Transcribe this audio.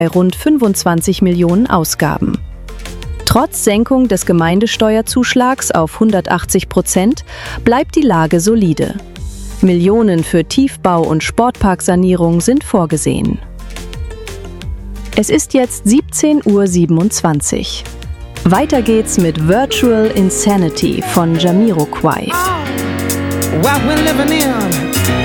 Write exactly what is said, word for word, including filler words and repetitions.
bei rund fünfundzwanzig Millionen Ausgaben. Trotz Senkung des Gemeindesteuerzuschlags auf hundertachtzig Prozent bleibt die Lage solide. Millionen für Tiefbau- und Sportparksanierung sind vorgesehen. Es ist jetzt siebzehn Uhr siebenundzwanzig. Weiter geht's mit Virtual Insanity von Jamiroquai. What we're living in.